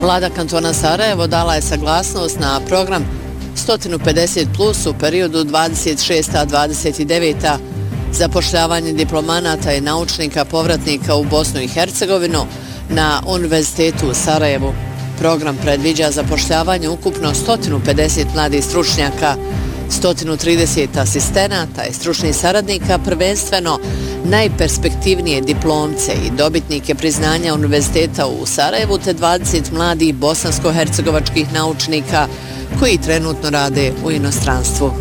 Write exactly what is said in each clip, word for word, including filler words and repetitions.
Vlada kantona Sarajevo dala je saglasnost na program sto pedeset plus u periodu dvadeset šesta dvadeset deveta zapošljavanje diplomanata i naučnika povratnika u Bosnu i Hercegovinu na Univerzitetu u Sarajevu. Program predviđa zapošljavanje ukupno sto pedeset mladih stručnjaka, sto trideset asistenata i stručnih saradnika, prvenstveno najperspektivnije diplomce i dobitnike priznanja Univerziteta u Sarajevu, te dvadeset mladih bosansko-hercegovačkih naučnika koji trenutno rade u inostranstvu.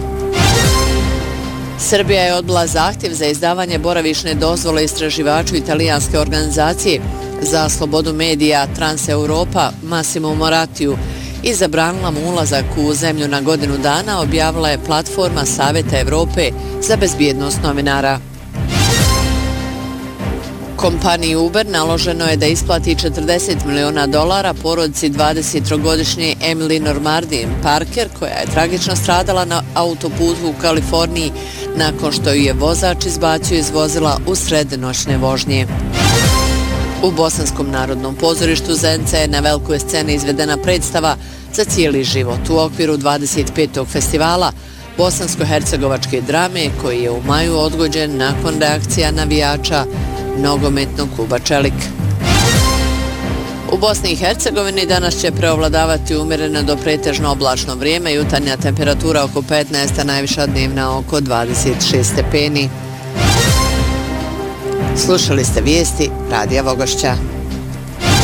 Srbija je odbila zahtjev za izdavanje boravišne dozvole istraživaču italijanske organizacije za slobodu medija Transeuropa Massimo Moratiju i zabranila mu ulazak u zemlju na godinu dana, objavila je platforma Saveta Evrope za bezbjednost novinara. Kompaniji Uber naloženo je da isplati četrdeset miliona dolara porodici dvadesettrogodišnje Emily Normandin Parker, koja je tragično stradala na autoputu u Kaliforniji nakon što ju je vozač izbacio iz vozila u sred noćne vožnje. U Bosanskom narodnom pozorištu Zenica je na velikoj sceni izvedena predstava Za cijeli život u okviru dvadeset petog festivala bosansko-hercegovačke drame, koji je u maju odgođen nakon reakcija navijača nogometnog kluba Čelik. U Bosni i Hercegovini danas će preovladavati umjereno do pretežno oblačno vrijeme, jutarnja temperatura oko petnaest, a najviša dnevna oko dvadeset šest stepeni. Slušali ste vijesti Radija Vogošća.